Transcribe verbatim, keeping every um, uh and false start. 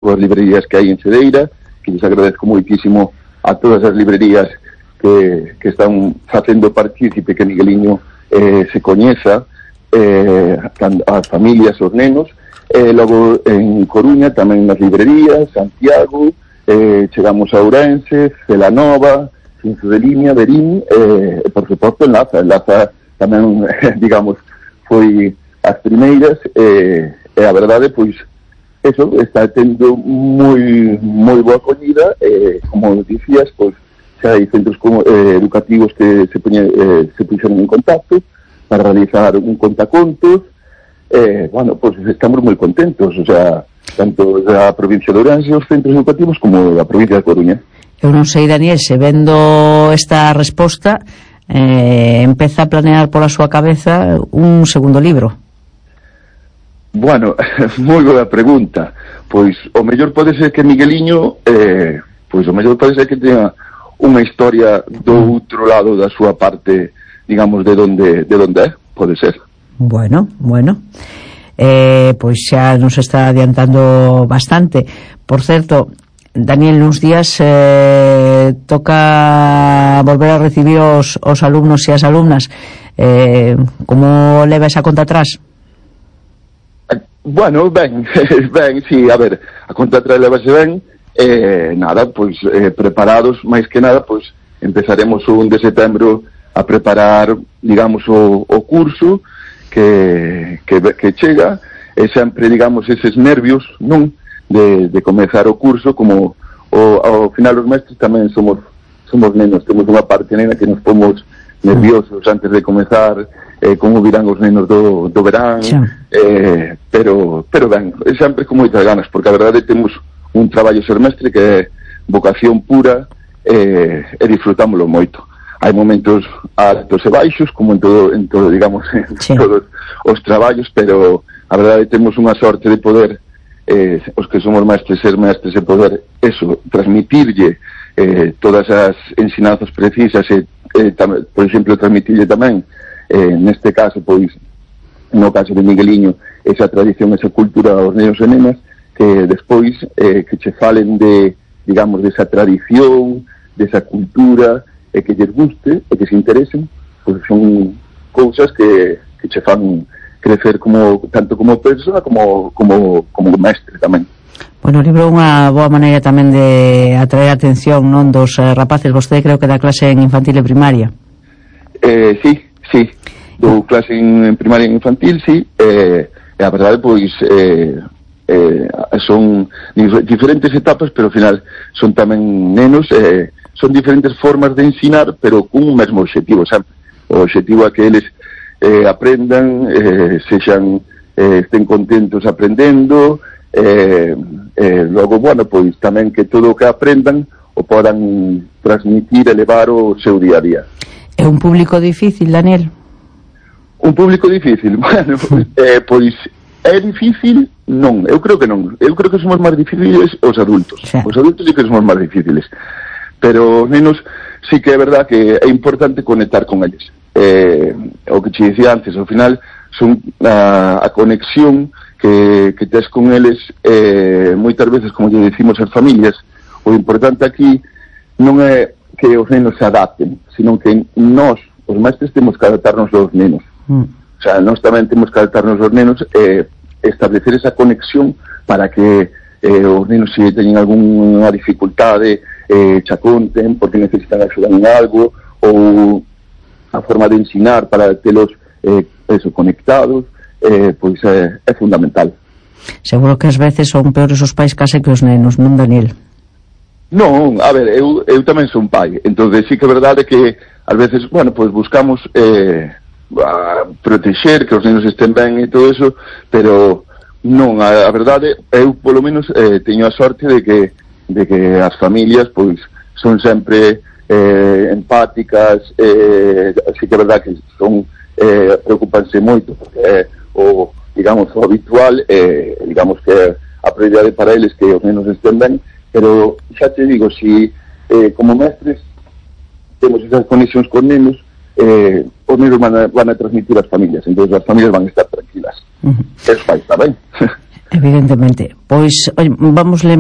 coas librerías que hai en Cedeira, que les agradezco moitísimo a todas as librerías que, que están facendo partícipe que Migueliño eh, se coñeza, eh, as familias, os nenos, eh, logo en Coruña tamén nas librerías, Santiago, eh, chegamos a Ourense, Celanova, Cinzo de Limia, Verín, eh, e por suposto en Laza, en Laza tamén, digamos, foi as primeiras, eh, e a verdade, pois, eso, está tendo moi moi boa acollida, eh, como dicías, pois, xa hai centros como, eh, educativos que se, puñe, eh, se puxeron en contacto para realizar un contacontos, eh, bueno, pois estamos moi contentos, o sea, tanto da provincia de Ourense, os centros educativos, como da provincia de Coruña. Eu non sei, Daniel, se vendo esta resposta, eh, empeza a planear pola súa cabeza un segundo libro. Bueno, moi boa pregunta. Pois o mellor pode ser que Migueliño, eh, pois o mellor pode ser que teña unha historia do outro lado da súa parte, digamos, de donde de donde é, pode ser. Bueno, bueno. Eh, pois xa nos está adiantando bastante. Por certo, Daniel, nuns días eh, toca volver a recibir os, os alumnos e as alumnas. Eh, como leva esa conta atrás? Bueno, ben, ben, sí, a ver, a conta atrás levase ben, eh, nada, pois, eh, preparados, máis que nada, pois, empezaremos o un de setembro a preparar, digamos, o, o curso que, que, que chega, e sempre, digamos, eses nervios, non, de, de comezar o curso, como o, ao final os mestres tamén somos, somos nenos, temos unha parte nena que nos pomos nerviosos antes de comezar, eh, como virán os nenos do, do verán, sí. eh, pero pero ben, sempre con moitas ganas, porque a verdade temos un traballo semestre que é vocación pura, eh, e disfrutámoslo moito. Hai momentos altos e baixos, como en todo, en todo digamos, en sí. todos os traballos, pero a verdade temos unha sorte de poder, eh, os que somos mestres, ser mestres e poder, eso, transmitirlle eh, todas as ensinanzas precisas e, eh, tam, por exemplo, transmitirlle tamén Eh, neste caso, pois, no caso de Migueliño, esa tradición, esa cultura aos nenos e nenas, que despois eh, que che falen de, digamos, desa tradición, desa cultura, e que lles guste, e que se interesen, pois son cousas que, que che fan crecer como, tanto como persona como, como, como mestre tamén. Bueno, o libro é unha boa maneira tamén de atraer a atención, non, dos eh, rapaces. Vostede creo que dá clase en infantil e primaria. Eh, sí, sí, dou clase en, en primaria e infantil, sí, e eh, a verdade, pois, eh, eh, son diferentes etapas, pero ao final son tamén nenos, eh, son diferentes formas de ensinar, pero cun mesmo objetivo, sempre. O objetivo é que eles eh, aprendan, eh, sexan, eh, estén contentos aprendendo, eh, eh, logo, bueno, pois tamén que todo o que aprendan o podan transmitir e levar o seu día a día. É un público difícil, Daniel? Un público difícil? Bueno, eh, pois é difícil? Non, eu creo que non. Eu creo que somos máis difíciles os adultos. Sí. Os adultos sí que somos máis difíciles. Pero os nenos sí que é verdad que é importante conectar con eles. Eh, o que te dicía antes, ao final son a, a conexión que, que tes con eles, eh, moitas veces, como lle decimos as familias, o importante aquí non é que os nenos se adapten, sino que nós, os mestres, temos que adaptarnos aos nenos. Mm. O sea, nós tamén temos que adaptarnos aos nenos e eh, establecer esa conexión para que eh, os nenos, se teñen algunha dificultade, eh, xa conten porque necesitan axuda en algo, ou a forma de ensinar para telos eh, eso, conectados, eh, pois é, é fundamental. Seguro que ás veces son peores os pais case que os nenos, non, Daniel? Non, a ver, eu, eu tamén son pai, entón sí que é verdade que ás veces, bueno, pois buscamos eh, a protexer que os nenos estén ben e todo eso, pero non, a, a verdade, eu polo menos eh, teño a sorte de que de que as familias, pois, son sempre eh, empáticas, eh, así que é verdade que son, eh, preocupanse moito, porque é o, digamos, o habitual, eh, digamos que a prioridade para eles que os nenos estén ben, pero xa te digo, si eh, como mestres temos esas conexións con nenos, eh, os nenos van a, van a transmitir as familias, entón as familias van a estar tranquilas. Uh-huh. Es fai, está ben? Evidentemente. Pois, oi, vamos